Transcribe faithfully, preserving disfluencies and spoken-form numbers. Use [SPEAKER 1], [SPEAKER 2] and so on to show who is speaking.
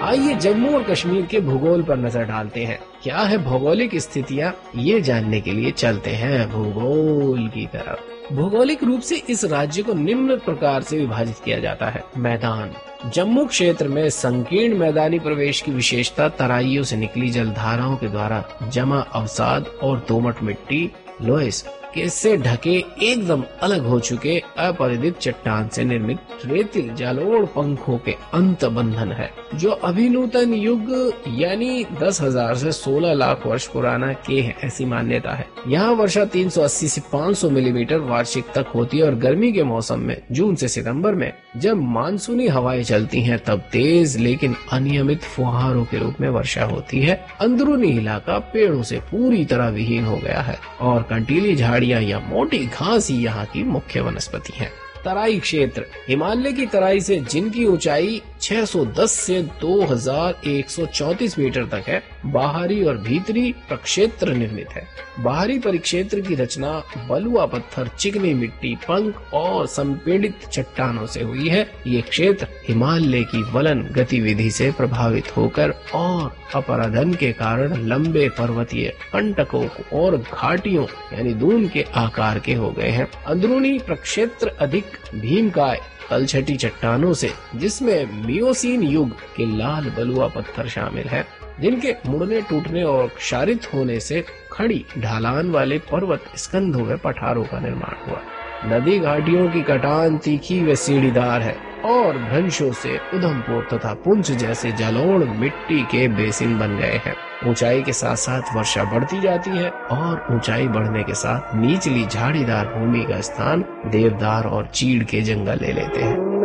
[SPEAKER 1] आइए जम्मू और कश्मीर के भूगोल पर नजर डालते हैं। क्या है भौगोलिक स्थितियाँ, ये जानने के लिए चलते हैं भूगोल की तरफ। भौगोलिक रूप से इस राज्य को निम्न प्रकार से विभाजित किया जाता है। मैदान। जम्मू क्षेत्र में संकीर्ण मैदानी प्रवेश की विशेषता तराइयों से निकली जलधाराओं के द्वारा जमा अवसाद और दोमट मिट्टी लोएस से ढके एकदम अलग हो चुके अपरिदित चट्टान से निर्मित रेतिल जालोड़ पंखों के अंत बंधन है, जो अभिनूतन युग यानी दस हजार से सोलह लाख वर्ष पुराना के है, ऐसी मान्यता है। यहाँ वर्षा तीन सौ अस्सी से पाँच सौ मिलीमीटर वार्षिक तक होती है और गर्मी के मौसम में जून से सितंबर में जब मानसूनी हवाएं चलती हैं तब तेज लेकिन अनियमित फुहारों के रूप में वर्षा होती है। अंदरूनी इलाका पेड़ों से पूरी तरह विहीन हो गया है और कंटीली झाड़ियां या मोटी घास ही यहाँ की मुख्य वनस्पति है। तराई क्षेत्र। हिमालय की तराई से जिनकी ऊंचाई छह सौ दस से दो हज़ार एक सौ चौंतीस मीटर तक है, बाहरी और भीतरी प्रक्षेत्र निर्मित है। बाहरी परिक्षेत्र की रचना बलुआ पत्थर, चिकनी मिट्टी, पंख और संपीड़ित चट्टानों से हुई है। ये क्षेत्र हिमालय की वलन गतिविधि से प्रभावित होकर और अपराधन के कारण लंबे पर्वतीय कंटकों और घाटियों यानी दून के आकार के हो गए हैं। अंदरूनी प्रक्षेत्र अधिक भीमकाय तलछटी चट्टानों से, जिसमें मियोसीन युग के लाल बलुआ पत्थर शामिल है, जिनके मुड़ने टूटने और क्षारित होने से खड़ी ढालान वाले पर्वत स्कंधों में पठारों का निर्माण हुआ। नदी घाटियों की कटान तीखी व सीढ़ीदार है और भ्रंशों से उधमपुर तथा पुंछ जैसे जलोढ़ मिट्टी के बेसिन बन गए हैं। ऊंचाई के साथ साथ वर्षा बढ़ती जाती है और ऊंचाई बढ़ने के साथ निचली झाड़ीदार भूमि का स्थान देवदार और चीड़ के जंगल ले लेते हैं।